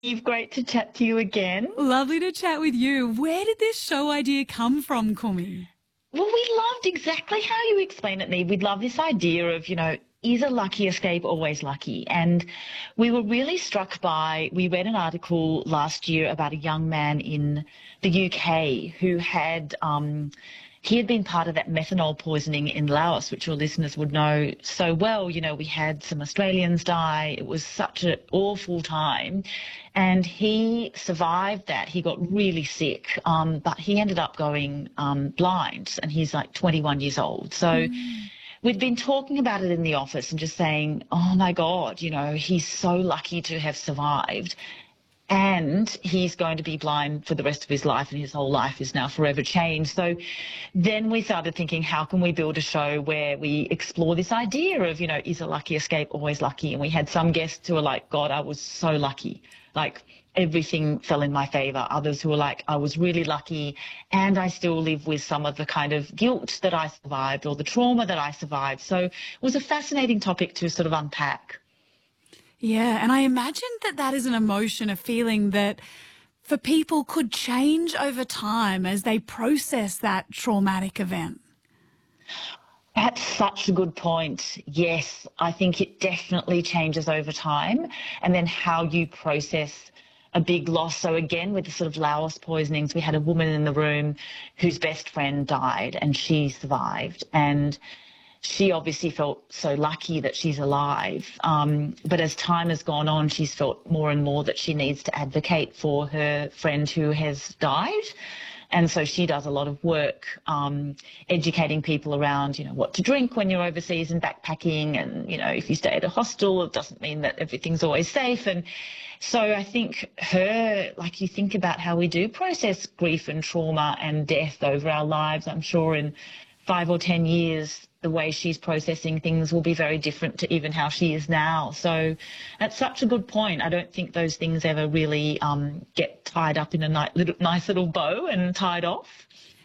Eve, great to chat to you again. Lovely to chat with you. Where did this show idea come from, Kumi? Well, we loved exactly how you explain it, Neve. We love this idea of, is a lucky escape always lucky? And we were really struck by, we read an article last year about a young man in the UK who he had been part of that methanol poisoning in Laos, which your listeners would know so well. We had some Australians die. It was such an awful time. And he survived that. He got really sick, but he ended up going blind, and he's like 21 years old. So we'd been talking about it in the office and just saying, oh my God, he's so lucky to have survived. And he's going to be blind for the rest of his life, and his whole life is now forever changed. So then we started thinking, how can we build a show where we explore this idea of, is a lucky escape always lucky? And we had some guests who were like, God, I was so lucky. Like everything fell in my favor. Others who were like, I was really lucky, and I still live with some of the kind of guilt that I survived or the trauma that I survived. So it was a fascinating topic to sort of unpack. Yeah, and I imagine that is an emotion, a feeling that for people could change over time as they process that traumatic event. That's such a good point. Yes, I think it definitely changes over time, and then how you process a big loss. So again, with the sort of Laos poisonings, we had a woman in the room whose best friend died and she survived. And she obviously felt so lucky that she's alive. But as time has gone on, she's felt more and more that she needs to advocate for her friend who has died. And so she does a lot of work educating people around, what to drink when you're overseas and backpacking. And, if you stay at a hostel, it doesn't mean that everything's always safe. And so I think you think about how we do process grief and trauma and death over our lives. I'm sure in 5 or 10 years, the way she's processing things will be very different to even how she is now. So that's such a good point. I don't think those things ever really get tied up in a nice little bow and tied off.